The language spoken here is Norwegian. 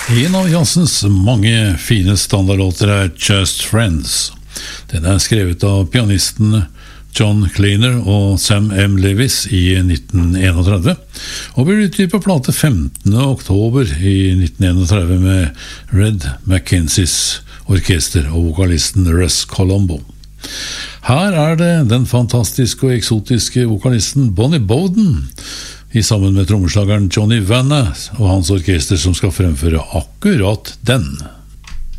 En av jazzens mange fine standardlåter Just Friends. Den skrevet av pianisten John Cleaner og Sam M. Lewis i 1931, og ble utgitt på plate 15. oktober i 1931 med Red McKenzies orkester og vokalisten Russ Colombo. Her det den fantastiske og eksotiske vokalisten Bonnie Bowden i sammen med trommeslageren Johnny Vanna og hans orkester som skal fremføre akkurat den.